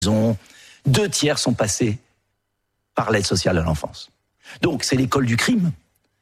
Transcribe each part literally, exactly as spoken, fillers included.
Deux tiers sont passés par l'aide sociale à l'enfance. Donc, c'est l'école du crime.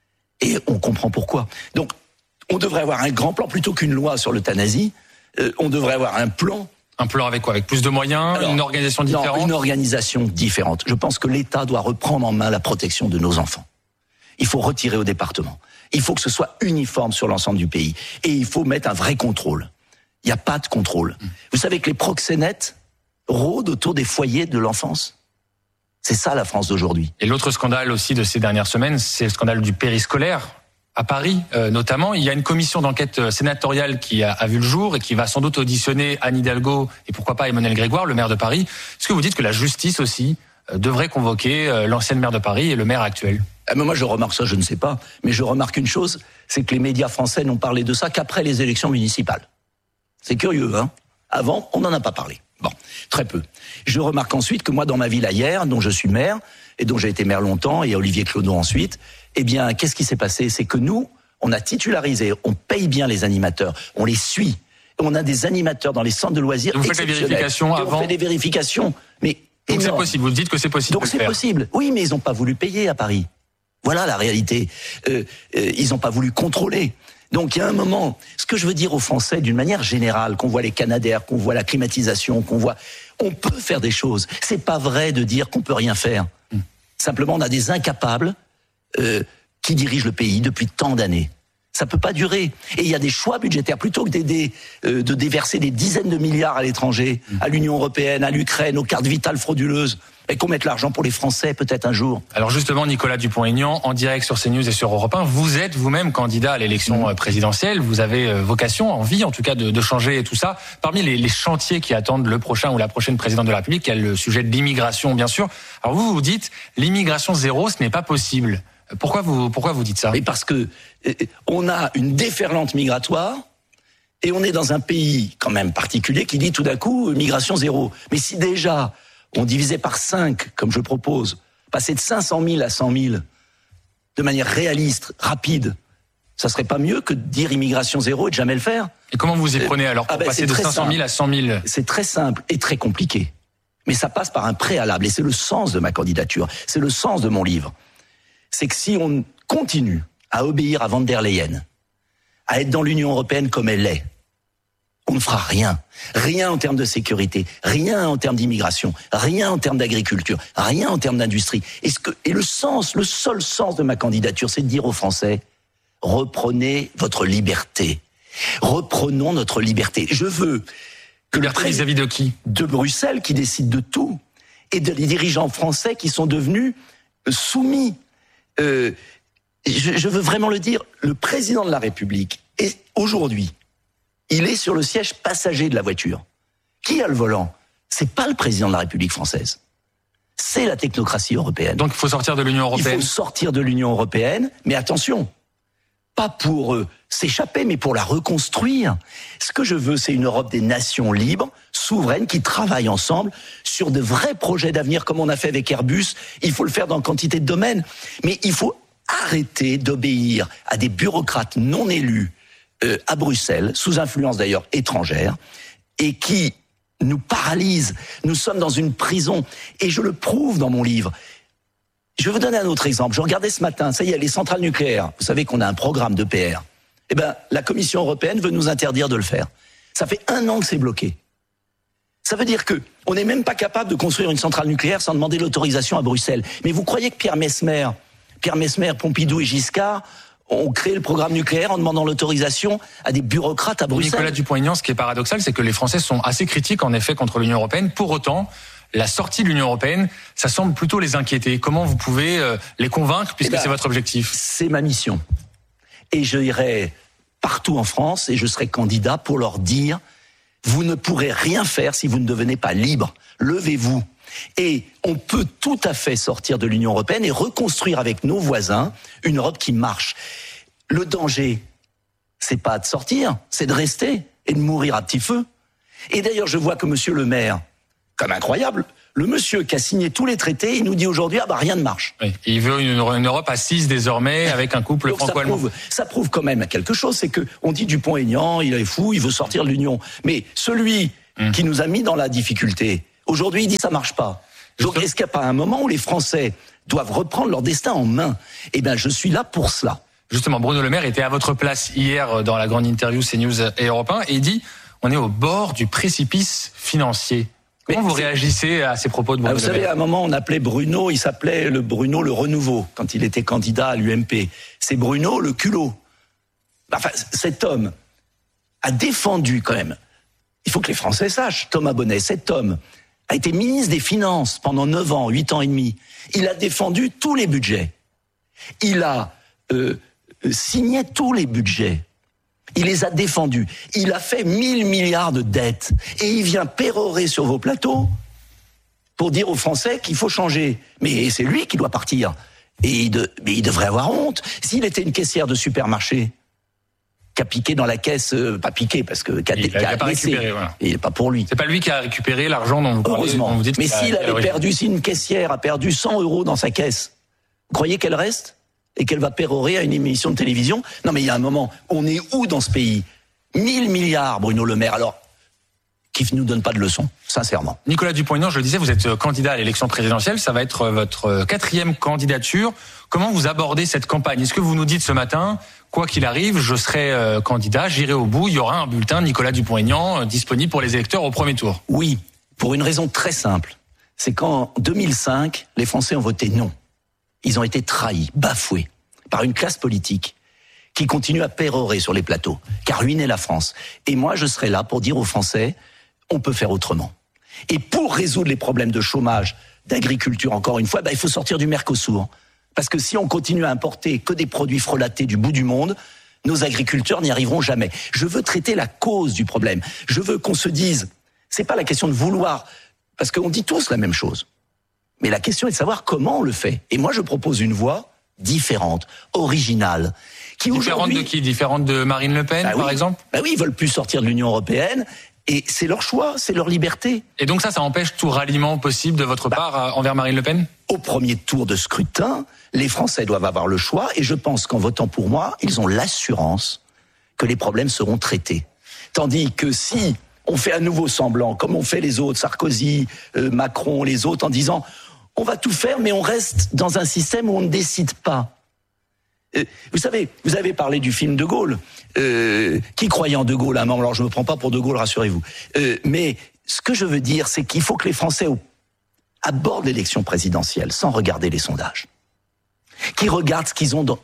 Et on comprend pourquoi. Donc, on devrait avoir un grand plan plutôt qu'une loi sur l'euthanasie. Euh, on devrait avoir un plan. Un plan avec quoi? Avec plus de moyens, Alors, une organisation différente? Non, une organisation différente. Je pense que l'État doit reprendre en main la protection de nos enfants. Il faut retirer au département. Il faut que ce soit uniforme sur l'ensemble du pays. Et il faut mettre un vrai contrôle. Il n'y a pas de contrôle. Mmh. Vous savez que les proxénètes rôdent autour des foyers de l'enfance. C'est ça la France d'aujourd'hui. Et l'autre scandale aussi de ces dernières semaines, c'est le scandale du périscolaire. À Paris, euh, notamment, il y a une commission d'enquête sénatoriale qui a, a vu le jour et qui va sans doute auditionner Anne Hidalgo et pourquoi pas Emmanuel Grégoire, le maire de Paris. Est-ce que vous dites que la justice aussi euh, devrait convoquer euh, l'ancienne maire de Paris et le maire actuel? Ah, mais moi, je remarque ça, je ne sais pas. Mais je remarque une chose, c'est que les médias français n'ont parlé de ça qu'après les élections municipales. C'est curieux, hein? Avant, on n'en a pas parlé. Bon, très peu. Je remarque ensuite que moi, dans ma ville ailleurs, dont je suis maire, et dont j'ai été maire longtemps, et Olivier Clodo ensuite, eh bien, qu'est-ce qui s'est passé? C'est que nous, on a titularisé, on paye bien les animateurs, on les suit. On a des animateurs dans les centres de loisirs. Vous faites des vérifications avant? On fait des vérifications, mais donc c'est possible, vous dites que c'est possible. Donc c'est possible, oui, mais ils n'ont pas voulu payer à Paris. Voilà la réalité. Euh, euh, ils n'ont pas voulu contrôler. Donc il y a un moment, ce que je veux dire aux Français d'une manière générale, qu'on voit les Canadaires, qu'on voit la climatisation, qu'on voit, on peut faire des choses. C'est pas vrai de dire qu'on peut rien faire. Mmh. Simplement, on a des incapables euh, qui dirigent le pays depuis tant d'années. Ça peut pas durer. Et il y a des choix budgétaires plutôt que d'aider, euh, de déverser des dizaines de milliards à l'étranger, mmh. à l'Union européenne, à l'Ukraine, aux cartes vitales frauduleuses. Et qu'on mette l'argent pour les Français, peut-être un jour. Alors justement, Nicolas Dupont-Aignan, en direct sur CNews et sur Europe un, vous êtes vous-même candidat à l'élection mmh. présidentielle. Vous avez vocation, envie en tout cas, de, de changer tout ça. Parmi les, les chantiers qui attendent le prochain ou la prochaine présidente de la République, il y a le sujet de l'immigration, bien sûr. Alors vous, vous dites, l'immigration zéro, ce n'est pas possible. Pourquoi vous, pourquoi vous dites ça? Mais parce que euh, on a une déferlante migratoire et on est dans un pays quand même particulier qui dit tout d'un coup, migration zéro. Mais si déjà on divisait par cinq, comme je propose, passer de cinq cent mille à cent mille, de manière réaliste, rapide, ça serait pas mieux que de dire immigration zéro et de jamais le faire? Et comment vous y prenez alors pour ah ben passer de cinq cent mille à cent mille? C'est très simple et très compliqué. Mais ça passe par un préalable, et c'est le sens de ma candidature, c'est le sens de mon livre. C'est que si on continue à obéir à Von der Leyen, à être dans l'Union européenne comme elle est, on ne fera rien. Rien en termes de sécurité, rien en termes d'immigration, rien en termes d'agriculture, rien en termes d'industrie. Et, ce que, et le sens, le seul sens de ma candidature, c'est de dire aux Français, reprenez votre liberté. Reprenons notre liberté. Je veux que liberté le vis-à-vis de qui? De Bruxelles qui décide de tout. Et de les dirigeants français qui sont devenus soumis. Euh, je, je veux vraiment le dire, le président de la République est aujourd'hui, il est sur le siège passager de la voiture. Qui a le volant? C'est pas le président de la République française. C'est la technocratie européenne. Donc il faut sortir de l'Union européenne. Il faut sortir de l'Union européenne, mais attention, pas pour euh, s'échapper, mais pour la reconstruire. Ce que je veux, c'est une Europe des nations libres, souveraines, qui travaillent ensemble sur de vrais projets d'avenir, comme on a fait avec Airbus. Il faut le faire dans quantité de domaines, mais il faut arrêter d'obéir à des bureaucrates non élus, Euh, à Bruxelles, sous influence d'ailleurs étrangère, et qui nous paralyse. Nous sommes dans une prison, et je le prouve dans mon livre. Je vais vous donner un autre exemple. Je regardais ce matin, ça y est, les centrales nucléaires. Vous savez qu'on a un programme d'E P R. Eh ben, la Commission européenne veut nous interdire de le faire. Ça fait un an que c'est bloqué. Ça veut dire que on n'est même pas capable de construire une centrale nucléaire sans demander l'autorisation à Bruxelles. Mais vous croyez que Pierre Messmer, Pierre Messmer, Pompidou et Giscard ont créé le programme nucléaire en demandant l'autorisation à des bureaucrates à Bruxelles? Nicolas Dupont-Aignan, ce qui est paradoxal, c'est que les Français sont assez critiques, en effet, contre l'Union européenne. Pour autant, la sortie de l'Union européenne, ça semble plutôt les inquiéter. Comment vous pouvez euh, les convaincre, puisque eh ben, c'est votre objectif? C'est ma mission. Et je irai partout en France, et je serai candidat pour leur dire, vous ne pourrez rien faire si vous ne devenez pas libre. Levez-vous. Et on peut tout à fait sortir de l'Union européenne et reconstruire avec nos voisins une Europe qui marche. Le danger, c'est pas de sortir, c'est de rester et de mourir à petit feu. Et d'ailleurs, je vois que monsieur le maire, comme incroyable, le monsieur qui a signé tous les traités, il nous dit aujourd'hui, ah bah rien ne marche. Oui, il veut une, une Europe assise désormais avec un couple franco-allemand. Ça prouve, ça prouve quand même quelque chose, c'est que on dit Dupont-Aignan, il est fou, il veut sortir de l'Union. Mais celui mmh. qui nous a mis dans la difficulté, Aujourd'hui, il dit ça marche pas. Donc, est-ce qu'il n'y a pas un moment où les Français doivent reprendre leur destin en main? Eh bien, je suis là pour cela. Justement, Bruno Le Maire était à votre place hier dans la grande interview CNews et Europe un et il dit on est au bord du précipice financier. Comment vous réagissez à ces propos de Bruno ah, vous Le Maire? Vous savez, à un moment, on appelait Bruno, il s'appelait le Bruno le Renouveau, quand il était candidat à l'U M P. C'est Bruno le culot. Enfin, cet homme a défendu quand même, il faut que les Français sachent, Thomas Bonnet, cet homme a été ministre des Finances pendant neuf ans, huit ans et demi. Il a défendu tous les budgets. Il a euh, signé tous les budgets. Il les a défendus. Il a fait mille milliards de dettes. Et il vient pérorer sur vos plateaux pour dire aux Français qu'il faut changer. Mais c'est lui qui doit partir. Et il, de, mais il devrait avoir honte. S'il était une caissière de supermarché, qui a piqué dans la caisse, euh, pas piqué, parce que qui a, il qui a pas récupéré, voilà. Et pas pour lui. C'est pas lui qui a récupéré l'argent dont vous parlez. Heureusement. Dont vous dites mais s'il avait perdu, si une caissière a perdu cent euros dans sa caisse, vous croyez qu'elle reste et qu'elle va pérorer à une émission de télévision? Non, mais il y a un moment, on est où dans ce pays? mille milliards, Bruno Le Maire. Alors, qui ne nous donne pas de leçons, sincèrement. Nicolas Dupont-Aignan, je le disais, vous êtes candidat à l'élection présidentielle. Ça va être votre quatrième candidature. Comment vous abordez cette campagne? Est-ce que vous nous dites ce matin, quoi qu'il arrive, je serai euh, candidat, j'irai au bout, il y aura un bulletin Nicolas Dupont-Aignan euh, disponible pour les électeurs au premier tour? Oui, pour une raison très simple. C'est qu'en deux mille cinq, les Français ont voté non. Ils ont été trahis, bafoués par une classe politique qui continue à pérorer sur les plateaux, qui a ruiné la France. Et moi, je serai là pour dire aux Français, on peut faire autrement. Et pour résoudre les problèmes de chômage, d'agriculture, encore une fois, bah, il faut sortir du Mercosur. Parce que si on continue à importer que des produits frelatés du bout du monde, nos agriculteurs n'y arriveront jamais. Je veux traiter la cause du problème. Je veux qu'on se dise, c'est pas la question de vouloir, parce qu'on dit tous la même chose. Mais la question est de savoir comment on le fait. Et moi, je propose une voie différente, originale. Qui différente de qui? Différente de Marine Le Pen, bah par oui. exemple? Bah oui, ils veulent plus sortir de l'Union européenne. Et c'est leur choix, c'est leur liberté. Et donc ça, ça empêche tout ralliement possible de votre bah, part envers Marine Le Pen? Au premier tour de scrutin, les Français doivent avoir le choix. Et je pense qu'en votant pour moi, ils ont l'assurance que les problèmes seront traités. Tandis que si on fait à nouveau semblant, comme ont fait les autres, Sarkozy, euh, Macron, les autres, en disant on va tout faire, mais on reste dans un système où on ne décide pas. Euh, vous savez, vous avez parlé du film De Gaulle. Euh, qui croyait en De Gaulle à un moment? Alors je ne me prends pas pour De Gaulle, rassurez-vous. Euh, mais ce que je veux dire, c'est qu'il faut que les Français abordent l'élection présidentielle sans regarder les sondages. Qui regardent ce qu'ils ont dans...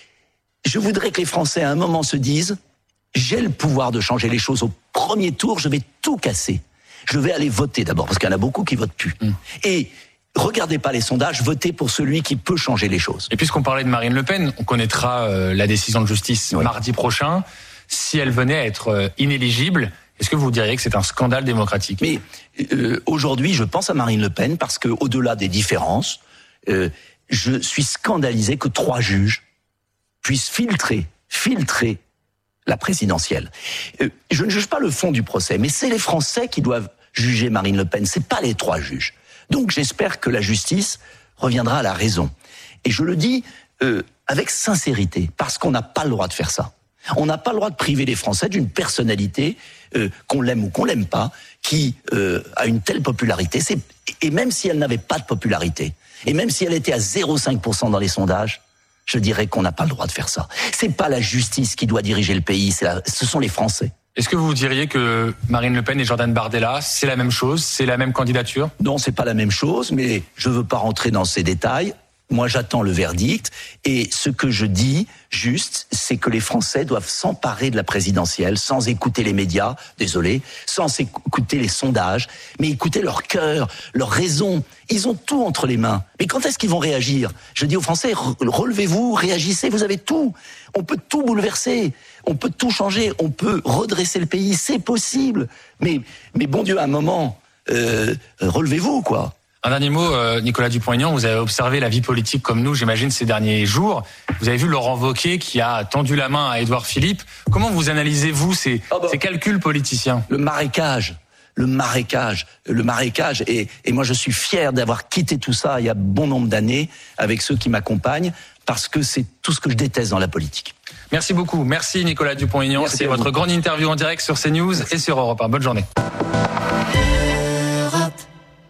Je voudrais que les Français à un moment se disent j'ai le pouvoir de changer les choses au premier tour, je vais tout casser. Je vais aller voter d'abord, parce qu'il y en a beaucoup qui votent plus. Mmh. Et regardez pas les sondages, votez pour celui qui peut changer les choses. Et puisqu'on parlait de Marine Le Pen, on connaîtra euh, la décision de justice oui. mardi prochain. Si elle venait à être euh, inéligible, est-ce que vous diriez que c'est un scandale démocratique? Mais euh, aujourd'hui, je pense à Marine Le Pen parce que, au-delà des différences, euh, je suis scandalisé que trois juges puissent filtrer, filtrer la présidentielle. Euh, je ne juge pas le fond du procès, mais c'est les Français qui doivent juger Marine Le Pen. C'est pas les trois juges. Donc j'espère que la justice reviendra à la raison. Et je le dis euh, avec sincérité, parce qu'on n'a pas le droit de faire ça. On n'a pas le droit de priver les Français d'une personnalité, euh, qu'on l'aime ou qu'on l'aime pas, qui euh, a une telle popularité. C'est, et même si elle n'avait pas de popularité, et même si elle était à zéro virgule cinq pour cent dans les sondages, je dirais qu'on n'a pas le droit de faire ça. C'est pas la justice qui doit diriger le pays, c'est la, ce sont les Français. Est-ce que vous diriez que Marine Le Pen et Jordan Bardella, c'est la même chose, c'est la même candidature? Non, c'est pas la même chose, mais je veux pas rentrer dans ces détails. Moi, j'attends le verdict. Et ce que je dis, juste, c'est que les Français doivent s'emparer de la présidentielle sans écouter les médias, désolé, sans écouter les sondages, mais écouter leur cœur, leur raison. Ils ont tout entre les mains. Mais quand est-ce qu'ils vont réagir? Je dis aux Français, relevez-vous, réagissez, vous avez tout. On peut tout bouleverser, on peut tout changer, on peut redresser le pays, c'est possible. Mais, mais bon Dieu, à un moment, euh, relevez-vous, quoi. Un dernier mot, euh, Nicolas Dupont-Aignan, vous avez observé la vie politique comme nous, j'imagine, ces derniers jours. Vous avez vu Laurent Wauquiez qui a tendu la main à Édouard Philippe. Comment vous analysez-vous ces, oh bah, ces calculs politiciens? Le marécage, le marécage, le marécage. Et, et moi, je suis fier d'avoir quitté tout ça il y a bon nombre d'années avec ceux qui m'accompagnent, parce que c'est tout ce que je déteste dans la politique. Merci beaucoup. Merci Nicolas Dupont-Aignan. C'était votre grande interview en direct sur CNews et sur Europe un. Bonne journée.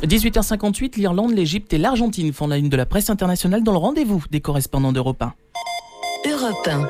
dix-huit heures cinquante-huit, l'Irlande, l'Égypte et l'Argentine font la une de la presse internationale dans le rendez-vous des correspondants d'Europe un. Europe un.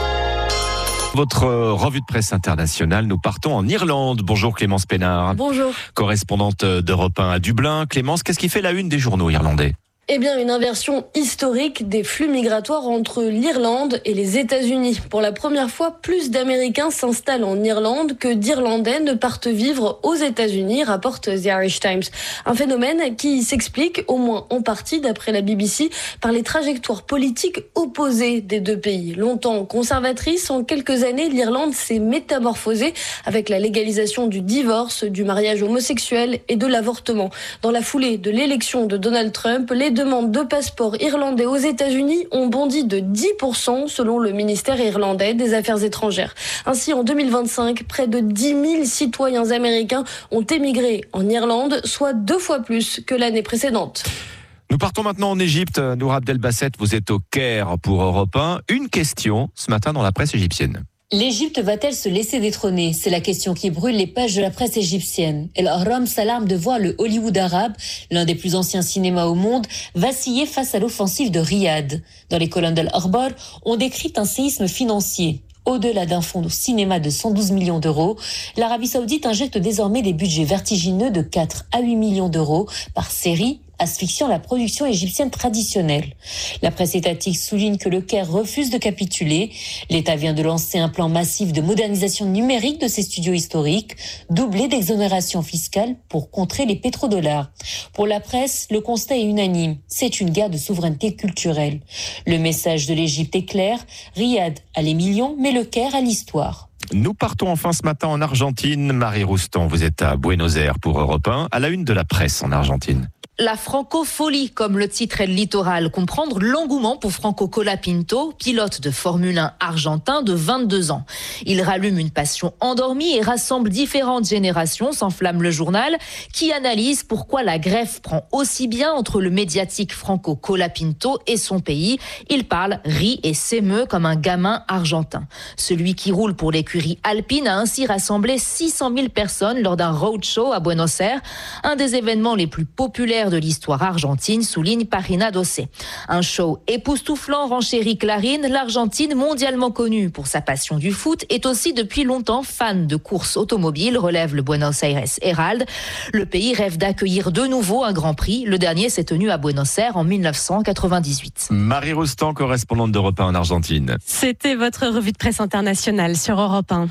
Votre revue de presse internationale, nous partons en Irlande. Bonjour Clémence Pénard. Bonjour. Correspondante d'Europe un à Dublin. Clémence, qu'est-ce qui fait la une des journaux irlandais ? Eh bien, une inversion historique des flux migratoires entre l'Irlande et les États-Unis. Pour la première fois, plus d'Américains s'installent en Irlande que d'Irlandais ne partent vivre aux États-Unis, rapporte The Irish Times. Un phénomène qui s'explique, au moins en partie, d'après la B B C, par les trajectoires politiques opposées des deux pays. Longtemps conservatrice, en quelques années, l'Irlande s'est métamorphosée avec la légalisation du divorce, du mariage homosexuel et de l'avortement. Dans la foulée de l'élection de Donald Trump, les demandes de passeport irlandais aux États-Unis ont bondi de dix pour cent selon le ministère irlandais des Affaires étrangères. Ainsi, en deux mille vingt-cinq, près de dix mille citoyens américains ont émigré en Irlande, soit deux fois plus que l'année précédente. Nous partons maintenant en Égypte. Nour Abdelbasset, vous êtes au Caire pour Europe un. Une question ce matin dans la presse égyptienne. L'Égypte va-t-elle se laisser détrôner ? C'est la question qui brûle les pages de la presse égyptienne. El Ahram s'alarme de voir le Hollywood arabe, l'un des plus anciens cinémas au monde, vaciller face à l'offensive de Riyad. Dans les colonnes d'El Akhbar, on décrit un séisme financier. Au-delà d'un fonds de cinéma de cent douze millions d'euros, l'Arabie Saoudite injecte désormais des budgets vertigineux de quatre à huit millions d'euros par série, asphyxiant la production égyptienne traditionnelle. La presse étatique souligne que le Caire refuse de capituler. L'État vient de lancer un plan massif de modernisation numérique de ses studios historiques, doublé d'exonérations fiscales pour contrer les pétrodollars. Pour la presse, le constat est unanime. C'est une guerre de souveraineté culturelle. Le message de l'Égypte est clair. Riyad a les millions, mais le Caire a l'histoire. Nous partons enfin ce matin en Argentine. Marie Roustan, vous êtes à Buenos Aires pour Europe un, à la une de la presse en Argentine. La francofolie, comme le titre est le littoral, comprendre l'engouement pour Franco Colapinto, pilote de Formule un argentin de vingt-deux ans. Il rallume une passion endormie et rassemble différentes générations, s'enflamme le journal, qui analyse pourquoi la greffe prend aussi bien entre le médiatique Franco Colapinto et son pays. Il parle, rit et s'émeut comme un gamin argentin. Celui qui roule pour l'écurie Alpine a ainsi rassemblé six cent mille personnes lors d'un roadshow à Buenos Aires, un des événements les plus populaires de l'histoire argentine, souligne Parina Dossé. Un show époustouflant renchérit Clarín. L'Argentine, mondialement connue pour sa passion du foot, est aussi depuis longtemps fan de courses automobiles, relève le Buenos Aires Herald. Le pays rêve d'accueillir de nouveau un Grand Prix. Le dernier s'est tenu à Buenos Aires en dix-neuf cent quatre-vingt-dix-huit. Marie Roustan, correspondante d'Europe un en Argentine. C'était votre revue de presse internationale sur Europe un.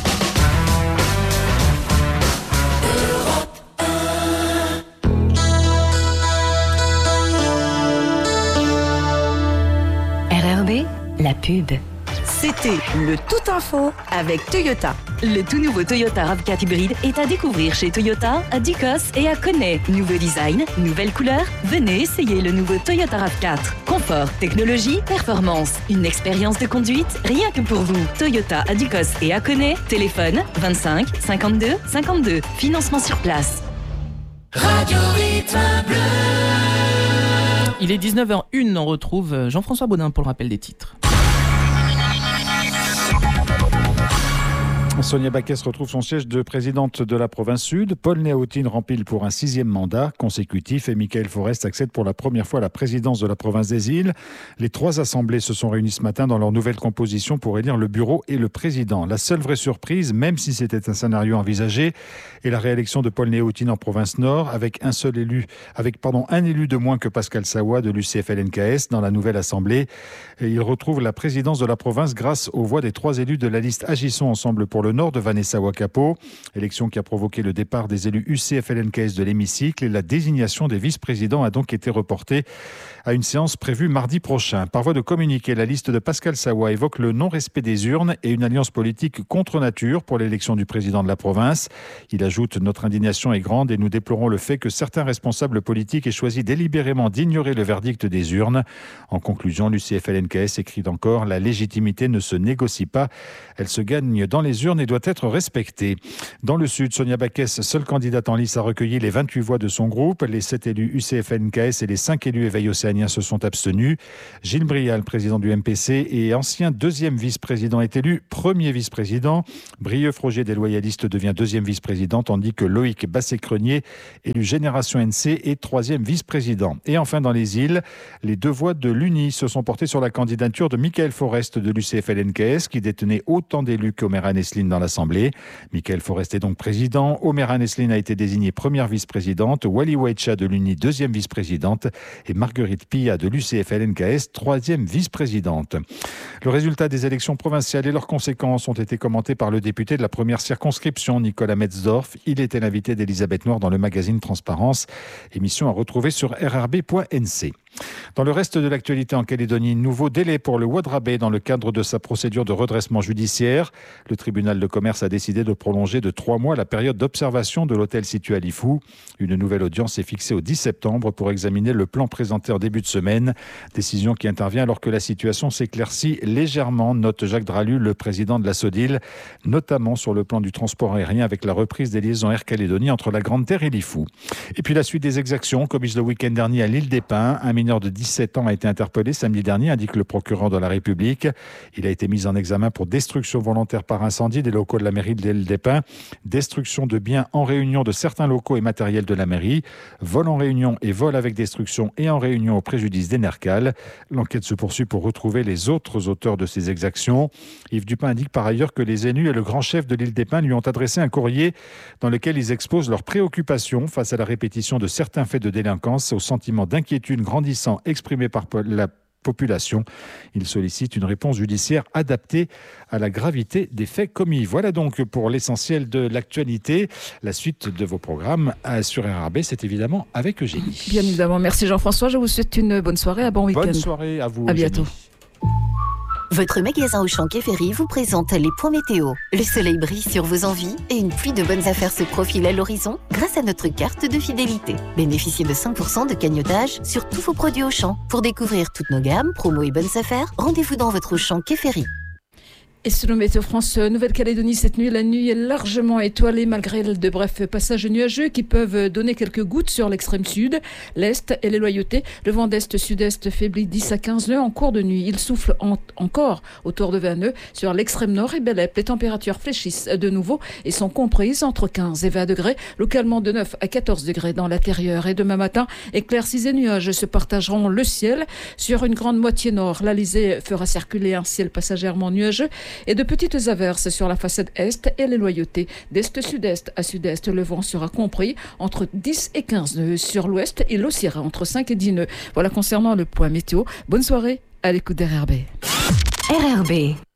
La pub. C'était le Tout Info avec Toyota. Le tout nouveau Toyota RAV quatre hybride est à découvrir chez Toyota, à Ducos et à Connay. Nouveau design, nouvelle couleur. Venez essayer le nouveau Toyota RAV quatre. Confort, technologie, performance. Une expérience de conduite rien que pour vous. Toyota à Ducos et à Connay. Téléphone vingt-cinq cinquante-deux cinquante-deux. Financement sur place. Radio Rythme Bleu. Il est dix-neuf heures une, on retrouve Jean-François Baudin pour le rappel des titres. Sonia Backès retrouve son siège de présidente de la province Sud. Paul Néautine rempile pour un sixième mandat consécutif et Michael Forest accède pour la première fois à la présidence de la province des Îles. Les trois assemblées se sont réunies ce matin dans leur nouvelle composition pour élire le bureau et le président. La seule vraie surprise, même si c'était un scénario envisagé, est la réélection de Paul Néautine en province Nord avec un seul élu, avec pardon, un élu de moins que Pascal Sawa de l'U C F L N K S dans la nouvelle assemblée. Et il retrouve la présidence de la province grâce aux voix des trois élus de la liste Agissons ensemble pour le Nord de Vanessa Wakapo. Élection qui a provoqué le départ des élus U C F L N K S de l'hémicycle et la désignation des vice-présidents a donc été reportée à une séance prévue mardi prochain. Par voie de communiqué, la liste de Pascal Sawa évoque le non-respect des urnes et une alliance politique contre nature pour l'élection du président de la province. Il ajoute « Notre indignation est grande et nous déplorons le fait que certains responsables politiques aient choisi délibérément d'ignorer le verdict des urnes ». En conclusion, l'U C F L N K S écrit encore « La légitimité ne se négocie pas, elle se gagne dans les urnes ». urne et doit être respectée. Dans le Sud, Sonia Backès, seule candidate en lice, a recueilli les vingt-huit voix de son groupe. Les sept élus U C F N K S et les cinq élus Éveil Océanien se sont abstenus. Gilles Brial, président du M P C et ancien deuxième vice-président, est élu premier vice-président. Brieux Froger des Loyalistes devient deuxième vice-président, tandis que Loïc Basset-Crenier, élu Génération N C, est troisième vice-président. Et enfin, dans les îles, les deux voix de l'Uni se sont portées sur la candidature de Michael Forest de l'U C F L N K S, qui détenait autant d'élus qu'Omera Nesline dans l'Assemblée. Michael Forest est donc président. Omera Nesline a été désignée première vice-présidente. Wali Waitcha de l'Uni, deuxième vice-présidente. Et Marguerite Pilla de l'U C F L N K S, troisième vice-présidente. Le résultat des élections provinciales et leurs conséquences ont été commentés par le député de la première circonscription, Nicolas Metzdorf. Il était l'invité d'Elisabeth Noir dans le magazine Transparence. Émission à retrouver sur r r b point n c. Dans le reste de l'actualité en Calédonie, nouveau délai pour le Ouadrabé dans le cadre de sa procédure de redressement judiciaire. Le tribunal de commerce a décidé de prolonger de trois mois la période d'observation de l'hôtel situé à Lifou. Une nouvelle audience est fixée au dix septembre pour examiner le plan présenté en début de semaine. Décision qui intervient alors que la situation s'éclaircit légèrement, note Jacques Dralu, le président de la SODIL, notamment sur le plan du transport aérien avec la reprise des liaisons Air Calédonie entre la Grande Terre et Lifou. Et puis la suite des exactions commises le week-end dernier à l'île des Pins. Un mineur de dix-sept ans a été interpellé samedi dernier, indique le procureur de la République. Il a été mis en examen pour destruction volontaire par incendie des locaux de la mairie de l'île des Pins, destruction de biens en réunion de certains locaux et matériels de la mairie, vol en réunion et vol avec destruction et en réunion au préjudice des Nercales. L'enquête se poursuit pour retrouver les autres auteurs de ces exactions. Yves Dupin indique par ailleurs que les élus et le grand chef de l'île des Pins lui ont adressé un courrier dans lequel ils exposent leurs préoccupations face à la répétition de certains faits de délinquance, au sentiment d'inquiétude grandissant exprimé par la population. Il sollicite une réponse judiciaire adaptée à la gravité des faits commis. Voilà donc pour l'essentiel de l'actualité. La suite de vos programmes sur R R B, c'est évidemment avec Eugénie. Bien évidemment. Merci Jean-François. Je vous souhaite une bonne soirée. Un bon week-end. Bonne soirée à vous. À bientôt. Eugénie. Votre magasin Auchan Quai-Ferry vous présente les points météo. Le soleil brille sur vos envies et une pluie de bonnes affaires se profile à l'horizon grâce à notre carte de fidélité. Bénéficiez de cinq pour cent de cagnotage sur tous vos produits Auchan. Pour découvrir toutes nos gammes, promos et bonnes affaires, rendez-vous dans votre Auchan Quai-Ferry. Et selon Météo France Nouvelle-Calédonie, cette nuit, la nuit est largement étoilée malgré de brefs passages nuageux qui peuvent donner quelques gouttes sur l'extrême sud, l'est et les loyautés. Le vent d'est-sud-est faiblit dix à quinze nœuds en cours de nuit. Il souffle en, encore autour de vingt nœuds sur l'extrême nord et Bélep. Les températures fléchissent de nouveau et sont comprises entre quinze et vingt degrés, localement de neuf à quatorze degrés dans l'intérieur. Et demain matin, éclaircies et nuages se partageront le ciel sur une grande moitié nord. L'Alizé fera circuler un ciel passagèrement nuageux et de petites averses sur la façade est et les loyautés. D'est-sud-est à sud-est, le vent sera compris entre dix et quinze nœuds. Sur l'ouest, il oscillera entre cinq et dix nœuds. Voilà concernant le point météo. Bonne soirée à l'écoute d'R R B. R R B.